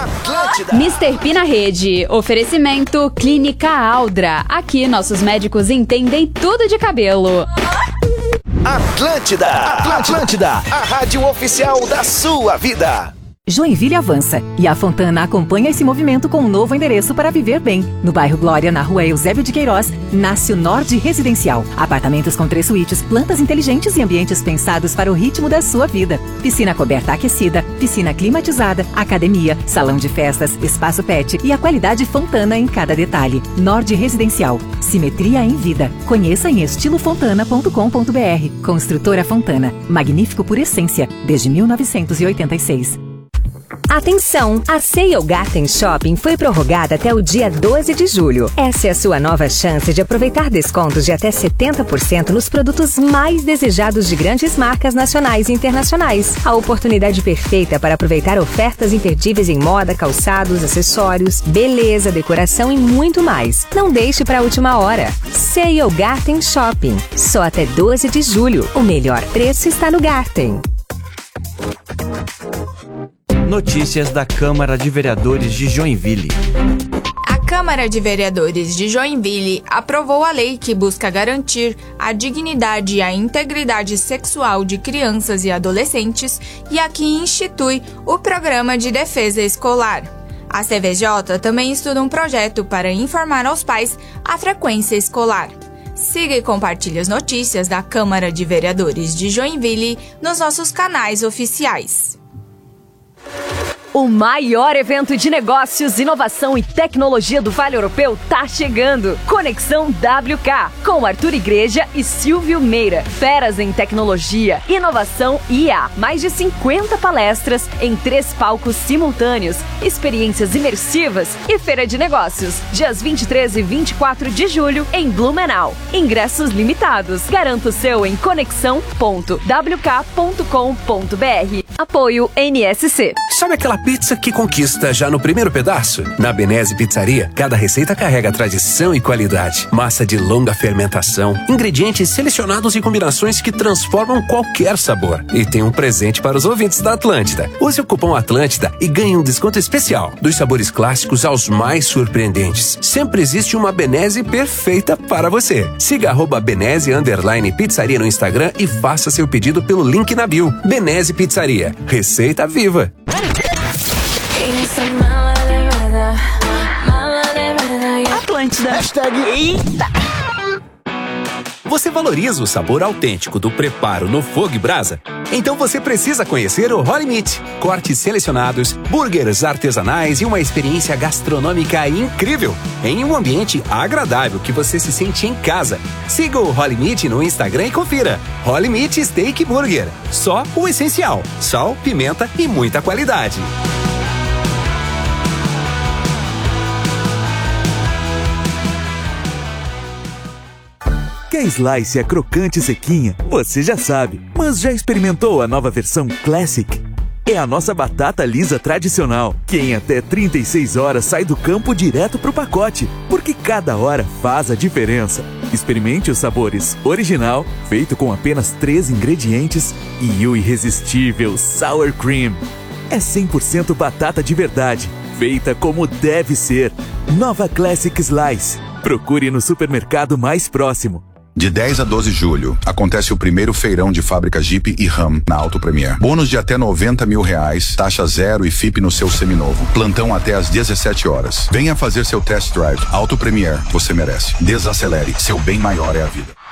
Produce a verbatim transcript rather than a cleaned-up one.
Atlântida. mister P na rede. Oferecimento Clínica Aldra. Aqui nossos médicos entendem tudo de cabelo. Atlântida. Atlântida. A rádio oficial da sua vida. Joinville avança e a Fontana acompanha esse movimento com um novo endereço para viver bem. No bairro Glória, na rua Eusébio de Queiroz, nasce o Nord Residencial. Apartamentos com três suítes, plantas inteligentes e ambientes pensados para o ritmo da sua vida. Piscina coberta aquecida, piscina climatizada, academia, salão de festas, espaço pet e a qualidade Fontana em cada detalhe. Nord Residencial. Simetria em vida. Conheça em estilo fontana ponto com ponto br. Construtora Fontana. Magnífico por essência. Desde mil novecentos e oitenta e seis. Atenção! A Sale Garten Shopping foi prorrogada até o dia doze de julho. Essa é a sua nova chance de aproveitar descontos de até setenta por cento nos produtos mais desejados de grandes marcas nacionais e internacionais. A oportunidade perfeita para aproveitar ofertas imperdíveis em moda, calçados, acessórios, beleza, decoração e muito mais. Não deixe para a última hora. Sale Garten Shopping. Só até doze de julho. O melhor preço está no Garten. Notícias da Câmara de Vereadores de Joinville. A Câmara de Vereadores de Joinville aprovou a lei que busca garantir a dignidade e a integridade sexual de crianças e adolescentes e a que institui o Programa de Defesa Escolar. A C V J também estuda um projeto para informar aos pais a frequência escolar. Siga e compartilhe as notícias da Câmara de Vereadores de Joinville nos nossos canais oficiais. O maior evento de negócios, inovação e tecnologia do Vale Europeu tá chegando. Conexão W K, com Arthur Igreja e Silvio Meira. Feras em tecnologia, inovação e I A. Mais de cinquenta palestras em três palcos simultâneos, experiências imersivas e feira de negócios. Dias vinte e três e vinte e quatro de julho em Blumenau. Ingressos limitados. Garanta o seu em conexão ponto w k ponto com ponto br. Apoio N S C. Sabe aquela pizza que conquista já no primeiro pedaço? Na Benese Pizzaria, cada receita carrega tradição e qualidade. Massa de longa fermentação, ingredientes selecionados e combinações que transformam qualquer sabor. E tem um presente para os ouvintes da Atlântida. Use o cupom Atlântida e ganhe um desconto especial. Dos sabores clássicos aos mais surpreendentes. Sempre existe uma Benese perfeita para você. Siga arroba Benese underline Pizzaria no Instagram e faça seu pedido pelo link na bio. Benese Pizzaria. Receita viva. Atlântida. Hashtag Eita! Você valoriza o sabor autêntico do preparo no fogo e brasa? Então você precisa conhecer o Holy Meat. Cortes selecionados, burgers artesanais e uma experiência gastronômica incrível, em um ambiente agradável que você se sente em casa. Siga o Holy Meat no Instagram e confira. Holy Meat Steak Burger. Só o essencial: sal, pimenta e muita qualidade. Quer slice a crocante e sequinha? Você já sabe, mas já experimentou a nova versão Classic? É a nossa batata lisa tradicional, que em até trinta e seis horas sai do campo direto pro pacote, porque cada hora faz a diferença. Experimente os sabores original, feito com apenas três ingredientes, e o irresistível Sour Cream. É cem por cento batata de verdade, feita como deve ser. Nova Classic Slice. Procure no supermercado mais próximo. De dez a doze de julho, acontece o primeiro feirão de fábrica Jeep e Ram na Auto Premier. Bônus de até noventa mil reais, taxa zero e F I P no seu seminovo. Plantão até às dezessete horas. Venha fazer seu test drive. Auto Premier, você merece. Desacelere, seu bem maior é a vida.